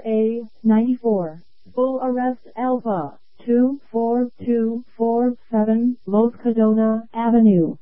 RA 94. Full arrest Alpha 24247 Los Cadona Avenue.